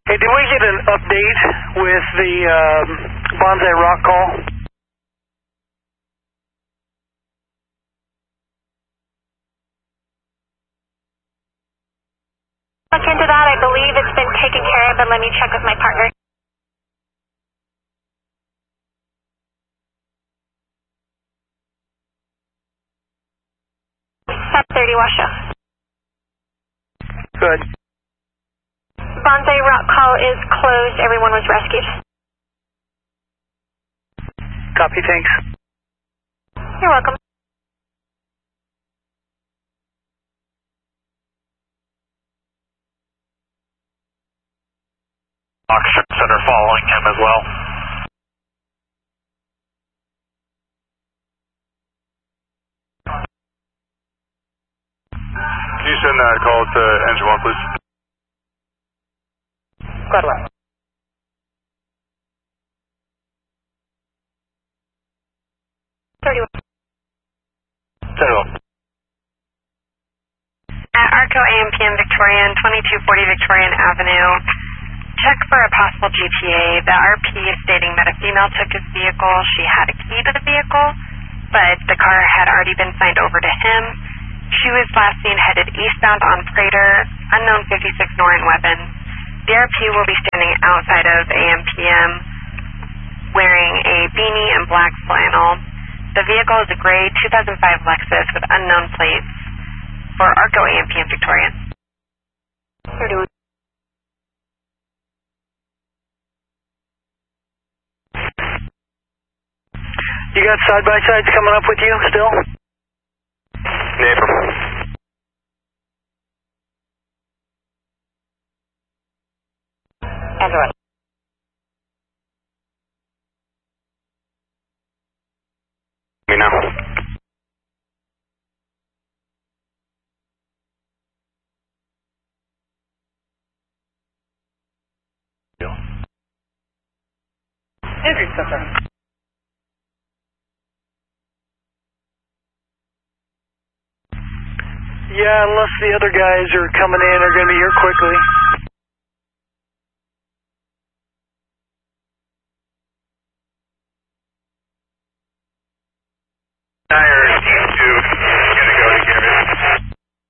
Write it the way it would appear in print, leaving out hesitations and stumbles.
Hey, did we get an update with the Bonsai Rock call? Look into that. I believe it's been taken care of, but let me check with my partner. 7:30 Washoe. Good. Bonsai Rock call is closed. Everyone was rescued. Copy, thanks. You're welcome. Ships that are following him as well. Can you send that call to engine 1, please? Good one. At ARCO AMPM Victorian, 2240 Victorian Avenue, check for a possible GTA. The RP is stating that a female took his vehicle. She had a key to the vehicle, but the car had already been signed over to him. She was last seen headed eastbound on Prater, unknown 56 Norton weapon. The RP will be standing outside of AMPM wearing a beanie and black flannel. The vehicle is a gray 2005 Lexus with unknown plates for ARCO AMPM Victorian. 31. You got side-by-sides coming up with you still? Neighbor. Android. Me now. Andrew, so sorry. Yeah, unless the other guys are coming in, are going to be here quickly.